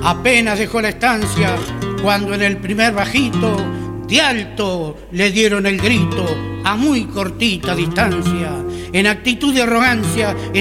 Apenas dejó la estancia cuando en el primer bajito de alto le dieron el grito a muy cortita distancia. En actitud de arrogancia